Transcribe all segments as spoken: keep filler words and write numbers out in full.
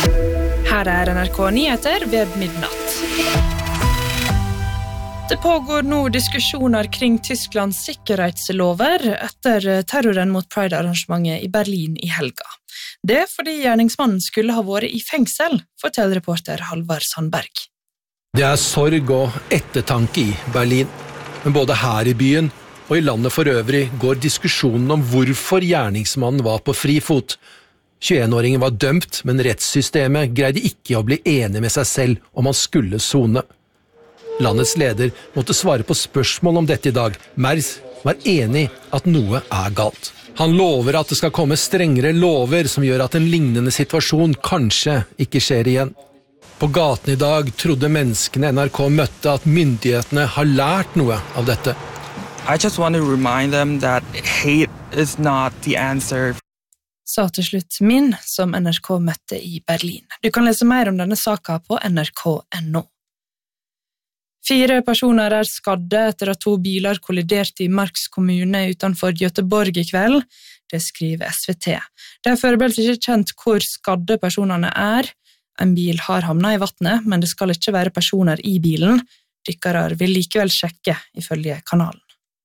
Her er N R K Nyheter ved midnatt. Det pågår nå diskusjoner kring Tysklands sikkerhetslover etter terroren mot Pride-arrangementet i Berlin i helga. Det er fordi gjerningsmannen skulle ha vært i fengsel, forteller reporter Halvard Sandberg. Det er sorg og ettertanke i Berlin, men både her i byen og i landet for øvrig går diskusjonen om hvorfor gjerningsmannen var på fri fot. tjueen-åringen var dømt, men rettssystemet greide ikke å bli enig med seg selv om han skulle sone. Landets leder måtte svare på spørsmål om dette i dag. Merz var enig at noe er galt. Han lover at det skal komme strengere lover som gjør at en lignende situasjon kanskje ikke skjer igjen. På gaten i dag trodde menneskene N R K møtte at myndighetene har lært noe av dette. I just want to remind them that hate is not the answer. Sa til slutt Min, som N R K møtte i Berlin. Du kan lese mer om denne saka på N R K punktum no. Fire personer er skadde etter at to biler kolliderte i Marks kommune utenfor Göteborg i kveld. Det skriver S V T. Det er foreløpig ikke kjent hvor skadde personene er. En bil har havnet i vattnet, men det skal ikke være personer i bilen. Dykkere vil likevel sjekke, ifølge kanalen.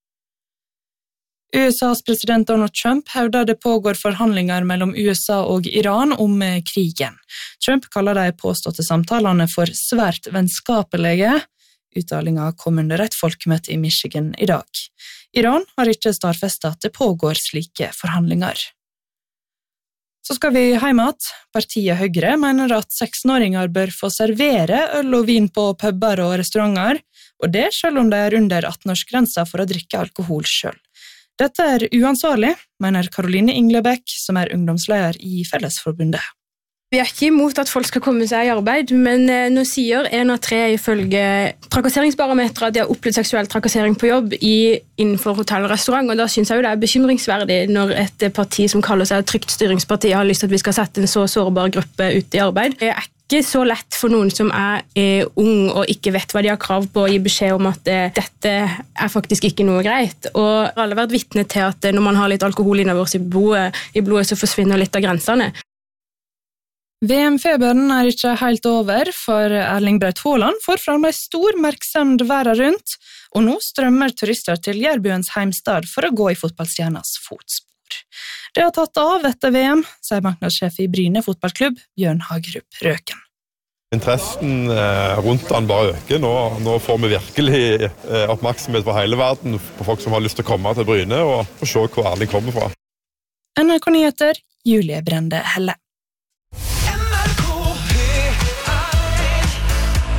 U S A's president Donald Trump hevder det pågår forhandlinger mellom U S A og Iran om krigen. Trump kaller de påståtte samtalene for svært vennskapelige. Uttalingen kom under et folkemøte i Michigan i dag. Iran har ikke stadfestet at det pågår slike forhandlinger. Så skal vi hjem at partiet Høyre mener at sekstenåringer bør få servere øl og vin på puber og restauranter, og det selv om de er under atten-årsgrensa for å drikke alkohol selv. Dette er uansvarlig, mener Caroline Inglebæk, som er ungdomsleder i Fellesforbundet. Vi er ikke imot at folk skal komme seg i arbeid, men nå sier en av tre ifølge trakasseringsbarometer at de har opplevd seksuell trakassering på jobb i, innenfor hotell og restaurant, og da synes jeg jo det er bekymringsverdig når et parti som kaller seg et trygt styringsparti har lyst til at vi skal sette en så sårbar gruppe ut i arbeid. Det er ikke så lett for noen som er eh, ung og ikke vet hva de har krav på å gi beskjed om at eh, dette er faktisk ikke noe greit. Og alle har vært vitne til at eh, når man har litt alkohol innover i blodet, i blodet så forsvinner litt av grensene. V M-feberen er ikke helt over, for Erling Braut Haaland får fram en stor merksemd verden rundt, og nå strømmer turister til Jærbuens heimstad for å gå i fotballstjernas fotspor. Det har tatt av etter V M, sier marknadssjef i Bryne fotballklubb, Bjørn Hagerup Røken. Interessen rundt den bare øker. Nå, nå får vi virkelig oppmerksomhet fra hele verden på folk som har lyst til å komme til Bryne og, og se hvor Erling kommer fra. N R K Nyheter, Julie Brende Helle.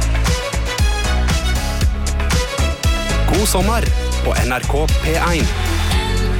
God sommer på N R K P en.